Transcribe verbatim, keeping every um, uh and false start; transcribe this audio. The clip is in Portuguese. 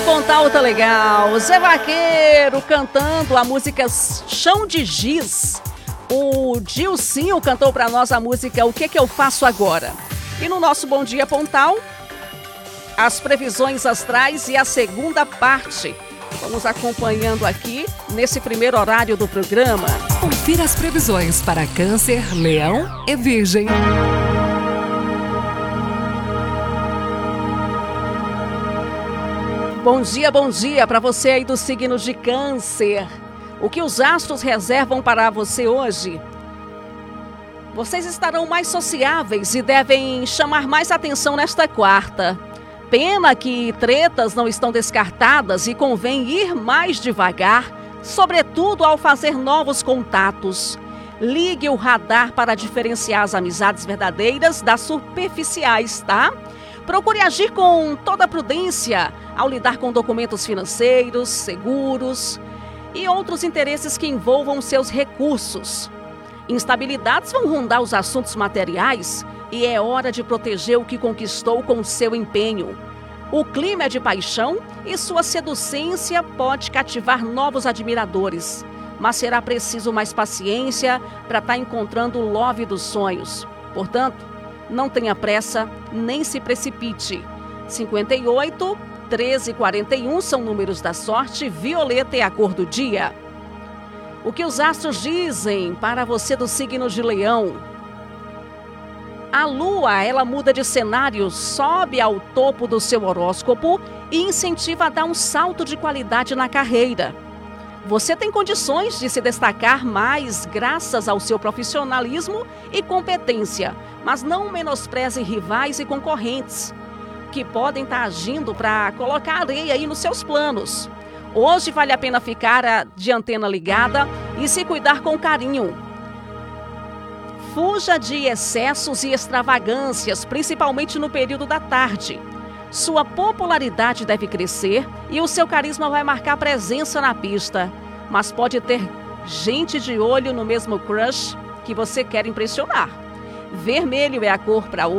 Pontal tá legal. Zé Vaqueiro cantando a música Chão de Giz. O Dilcinho cantou pra nós a música O Que Que Eu Faço Agora. E no nosso Bom Dia Pontal, as previsões astrais e a segunda parte. Vamos acompanhando aqui nesse primeiro horário do programa. Confira as previsões para Câncer, Leão e Virgem. Bom dia, bom dia para você aí do signo de Câncer. O que os astros reservam para você hoje? Vocês estarão mais sociáveis e devem chamar mais atenção nesta quarta. Pena que tretas não estão descartadas e convém ir mais devagar, sobretudo ao fazer novos contatos. Ligue o radar para diferenciar as amizades verdadeiras das superficiais, tá? Procure agir com toda prudência ao lidar com documentos financeiros, seguros e outros interesses que envolvam seus recursos. Instabilidades vão rondar os assuntos materiais e é hora de proteger o que conquistou com seu empenho. O clima é de paixão e sua seducência pode cativar novos admiradores, mas será preciso mais paciência para estar encontrando o love dos sonhos. Portanto, não tenha pressa, nem se precipite. cinquenta e oito, treze e quarenta e um são números da sorte, violeta é a cor do dia. O que os astros dizem para você do signo de Leão? A lua, ela muda de cenário, sobe ao topo do seu horóscopo e incentiva a dar um salto de qualidade na carreira. Você tem condições de se destacar mais graças ao seu profissionalismo e competência, mas não menospreze rivais e concorrentes, que podem estar agindo para colocar areia aí nos seus planos. Hoje vale a pena ficar de antena ligada e se cuidar com carinho. Fuja de excessos e extravagâncias, principalmente no período da tarde. Sua popularidade deve crescer e o seu carisma vai marcar presença na pista. Mas pode ter gente de olho no mesmo crush que você quer impressionar. Vermelho é a cor para hoje.